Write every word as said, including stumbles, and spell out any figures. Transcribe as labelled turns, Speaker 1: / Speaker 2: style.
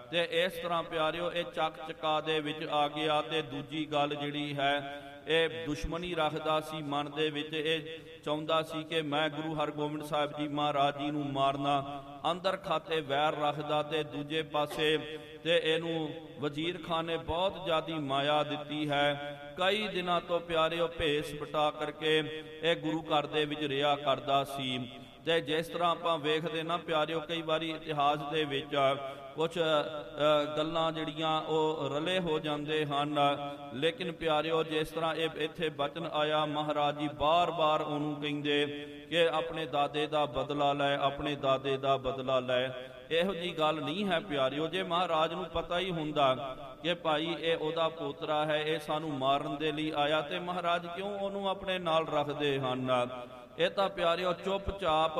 Speaker 1: ਤੇ ਇਸ ਤਰ੍ਹਾਂ ਪਿਆਰਿਓ ਇਹ ਚੱਕ ਚਕਾ ਦੇ ਵਿੱਚ ਆ ਗਿਆ। ਤੇ ਦੂਜੀ ਗੱਲ ਜਿਹੜੀ ਹੈ ਇਹ ਦੁਸ਼ਮਣੀ ਰੱਖਦਾ ਸੀ ਮਨ ਦੇ ਵਿੱਚ, ਇਹ ਚਾਹੁੰਦਾ ਸੀ ਕਿ ਮੈਂ ਗੁਰੂ ਹਰਗੋਬਿੰਦ ਸਾਹਿਬ ਜੀ ਮਹਾਰਾਜ ਜੀ ਨੂੰ ਮਾਰਨਾ, ਅੰਦਰ ਖਾਤੇ ਵੈਰ ਰੱਖਦਾ। ਤੇ ਦੂਜੇ ਪਾਸੇ ਤੇ ਇਹਨੂੰ ਵਜ਼ੀਰ ਖਾਨ ਨੇ ਬਹੁਤ ਜ਼ਿਆਦਾ ਮਾਇਆ ਦਿੱਤੀ ਹੈ। ਕਈ ਦਿਨਾਂ ਤੋਂ ਪਿਆਰਿਓ ਭੇਸ ਵਟਾ ਕਰਕੇ ਇਹ ਗੁਰੂ ਘਰ ਦੇ ਵਿੱਚ ਰਿਹਾ ਕਰਦਾ ਸੀ। ਤੇ ਜਿਸ ਤਰ੍ਹਾਂ ਆਪਾਂ ਵੇਖਦੇ ਨਾ ਪਿਆਰਿਓ, ਕਈ ਵਾਰੀ ਇਤਿਹਾਸ ਦੇ ਵਿੱਚ ਕੁਛ ਗੱਲਾਂ ਜਿਹੜੀਆਂ ਉਹ ਰਲੇ ਹੋ ਜਾਂਦੇ ਹਨ, ਲੇਕਿਨ ਪਿਆਰਿਓ ਜਿਸ ਤਰ੍ਹਾਂ ਇਹ ਇੱਥੇ ਬਚਨ ਆਇਆ, ਮਹਾਰਾਜ ਜੀ ਬਾਰ ਬਾਰ ਉਹਨੂੰ ਕਹਿੰਦੇ ਕਿ ਆਪਣੇ ਦਾਦੇ ਦਾ ਬਦਲਾ ਲੈ, ਆਪਣੇ ਦਾਦੇ ਦਾ ਬਦਲਾ ਲੈ। ਇਹੋ ਜਿਹੀ ਗੱਲ ਨਹੀਂ ਹੈ ਪਿਆਰਿਓ। ਜੇ ਮਹਾਰਾਜ ਨੂੰ ਪਤਾ ਹੀ ਹੁੰਦਾ ਕਿ ਭਾਈ ਇਹ ਉਹਦਾ ਪੋਤਰਾ ਹੈ, ਇਹ ਸਾਨੂੰ ਮਾਰਨ ਦੇ ਲਈ ਆਇਆ, ਤੇ ਮਹਾਰਾਜ ਕਿਉਂ ਉਹਨੂੰ ਆਪਣੇ ਨਾਲ ਰੱਖਦੇ ਹਨ? ਇਹ ਤਾਂ ਪਿਆਰਿਓ ਚੁੱਪ ਚਾਪ